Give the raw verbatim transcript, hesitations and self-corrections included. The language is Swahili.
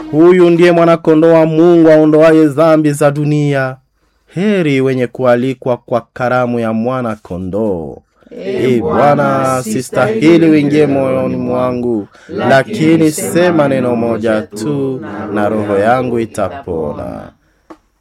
Huyu ndiye mwana-kondoo wa Mungu aondoaye dhambi za dunia. Heri wenye kualikwa kwa karamu ya mwana-kondoo. Ee Bwana, sistahili uingie moyoni mwangu, lakini sema neno moja tu na roho yangu itapona.